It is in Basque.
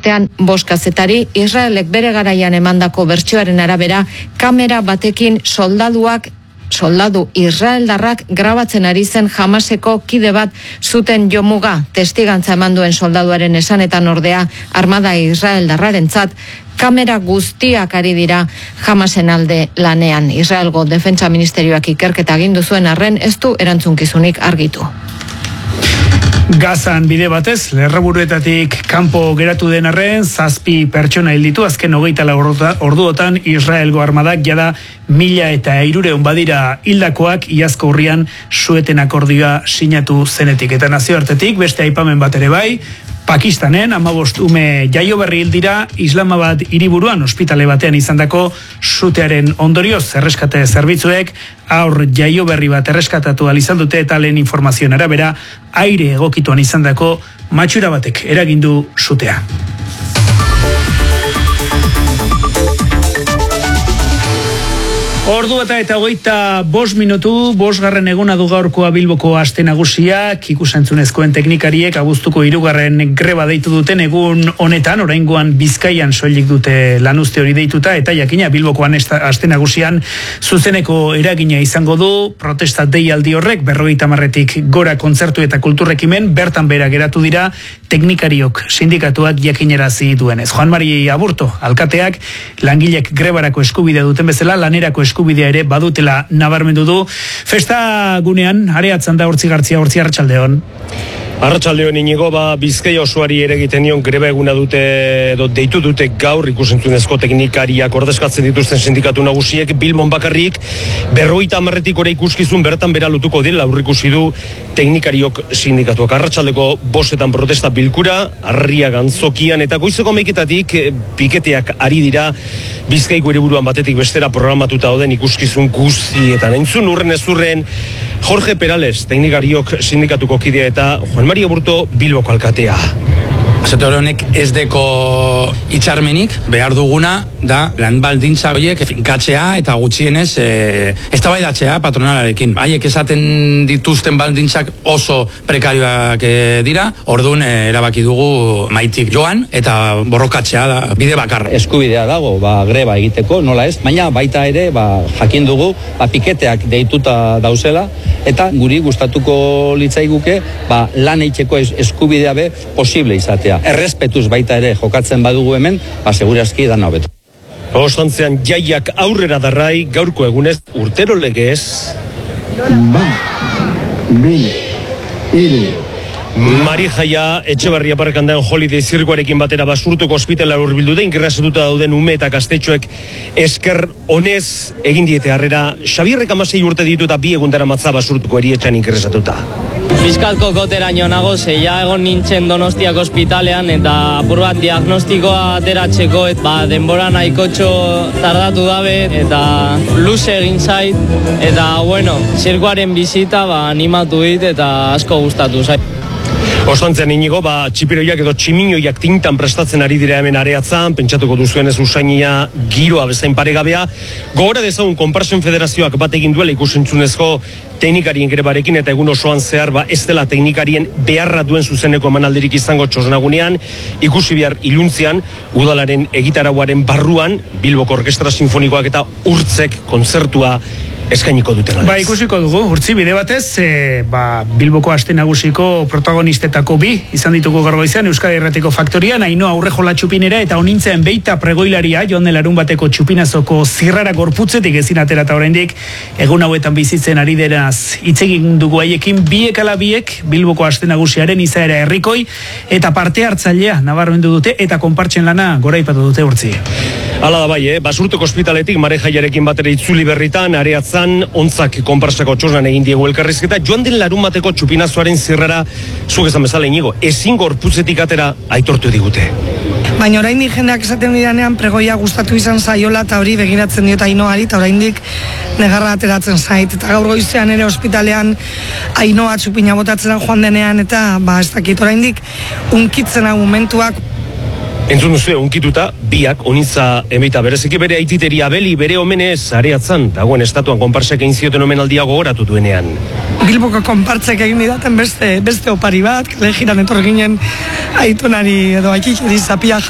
Asteartean 5 kazetari Israelek bere garaian emandako bertsioaren arabera kamera batekin soldadu israeldarrak grabatzen ari zen Hamaseko kide bat zuten jomuga. Testigantza eman duen soldaduaren esanetan ordea armada israeldarrarentzat kamera guztiak ari dira Hamasen alde lanean. Israelgo Defentsa Ministerioak ikerketa agindu zuen arren ez du erantzunkizunik argitu. Gazan bide batez, lerroburuetatik kanpo geratu den arren, 7 pertsona hil ditu, azken 24 orduotan Israelgo armadak jada 1.300 badira hildakoak iazko urrian Sueten akordioa sinatu zenetik. Eta nazioartetik, beste aipamen bat ere bai, Pakistanen 15 ume jaio berri hil dira Islamabad hiriburuan ospitale batean izandako sutearen ondorioz. Erreskate zerbitzuek aur jaio berri bat erreskatatu ahal izan dute eta lehen informazioen arabera aire egokituan izandako matxura batek eragindu sutea. Ordu eta 25 minutu, 5. eguna du gaurkoa Bilboko aste nagusiak, ikusentzunezkoen teknikariek abuztuko 3. greba deitu duten egun honetan, oraingoan Bizkaian soilik dute lanuzte hori deituta, eta jakina Bilboko aste nagusian zuzeneko eragina izango du, protesta deialdi horrek, 50 gora kontzertu eta kulturrekimen, bertan bera geratu dira teknikariok sindikatuak jakinarazi duenez. Juan Mari Aburto, alkateak, langilek grebarako eskubidea duten bezala, lanerako eskubidea ere badutela nabarmendu du. Festa gunean, areatzen da Hortzi Gartzia, Hortzi Arratsaldeon. Arratsaldeon Inigo, Bizkaia osoari ere egiten dion greba eguna deitu dute gaur ikusentzunezko teknikariak ordezkatzen dituzten sindikatu nagusiek. Bilbon bakarrik 50 ora ikuskizun bertan bera lutuko dira, aurreikusi du teknikariok sindikatuak. Arratsaldeko 5etan protesta bilkura, Harria Gantzokian, eta goizeko 11etatik piketeak ari dira Bizkaiko hiriburuan batetik bestera programatuta dauden ikuskizun guztietan. Entzun urren ez urren Jorge Perales, teknikariok sindikatuko kidea, eta Juan Mari Aburto, Bilboko alkatea. Sektore honek ez deko hitzarmenik, behar duguna da lan baldintza horiek finkatzea eta gutxienez eztabaidatzea patronalarekin. Haiek esaten dituzten baldintzak oso prekarioak dira, orduan erabaki dugu maitik joan eta borrokatzea da bide bakarra. Eskubidea dago, greba egiteko, nola ez, baina baita ere jakin dugu piketeak deituta dauzela, eta guri gustatuko litzaiguke lan egiteko eskubidea be posible izatea. Errespetuz baita ere jokatzen badugu hemen, segurazki dana hobeto. Ostantzean jaiak aurrera darrai, gaurko egunez urtero legez. Marijaia Etxebarria Parkandean Holiday zirkoarekin batera Basurtuko ospitala hurbildu da, ingresatuta dauden ume eta gaztetxoek esker honez egin diete harrera. Xabierrek 16 urte ditu eta 2 egun daramatza Basurtuko erietxan ingresatuta. Fiskalko koteraino nago, ja egon nintzen Donostiako ospitalean eta apur bat diagnostikoa ateratzeko, denbora nahikotxo tardatu dabe eta luze egin zait, eta zirkoaren bizita animatu dit eta asko gustatu zait. Ostantzean Inigo, txipiroiak edo tximinoiak tintan prestatzen ari dira hemen areatzan, pentsatuko duzuenez usainia giroa bezain paregabea. Gogora dezagun Konpartsen Federazioak bat egin duela ikusentzunezko teknikarien grebarekin, eta egun osoan zehar ez dela teknikarien beharra duen zuzeneko emanaldirik izango txosnagunean. Ikusi behar iluntzean, udalaren egitarauaren barruan, Bilboko Orkestra Sinfonikoak eta Urtzek kontzertua eskainiko duten. Ikusiko dugu, Urtzi, bide batez, Bilboko aste nagusiko protagonistetako 2 izan dituko gaur goizean Euskadi Irratiko Faktorian, Ainhoa Urrejola txupinera eta Onintzen Beita pregoilaria, joan den larun bateko txupinazoko zirrara gorputzetik ezin atera eta oraindik egun hauetan bizitzen ari denaz hitz egin dugu haiekin. 2 ala 2 Bilboko aste nagusiaren izaera herrikoi eta parte hartzailea nabarmendu dute eta konpartzen lana goraipatu dute. Urtzi. Hala da Basurtuko ospitaletik Marejaiarekin batera itzuli berritan, areatzan ontzak konparsako txosnan egin diegu elkarrizketa. Joan den larun bateko txupinazoaren zirrara, zuk esan bezala Inigo, ezin gorputzetik atera aitortu digute. Baina oraindik jendeak esaten didanean pregoia gustatu izan zaiola eta hori begiratzen diota Ainhoari, eta oraindik negarra ateratzen zait. Eta gaur goizean ere ospitalean Ainhoa txupina botatzen joan denean, eta ez dakit oraindik unkitzen momentuak. Entzun duzu, unkituta, 2 Onintza Beita bereziki bere aititeria Beli, bere omenez areatzan, dagoen estatuan konpartsek egin zioten omenaldia gogoratu duenean. Bilboko konpartsek egin didaten beste opari bat, lehiran etor ginen aitonari edo aikikeri zapia